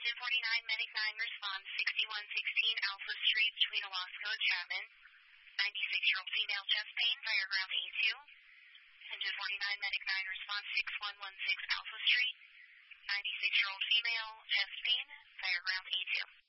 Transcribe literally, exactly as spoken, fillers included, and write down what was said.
two forty-nine, Medic nine, response sixty-one sixteen Alpha Street, between Alaska and Chapman. ninety-six-year-old female chest pain, diagram A two. And two forty-nine, Medic nine, response six one one six Alpha Street. ninety-six-year-old female chest pain, diagram A two.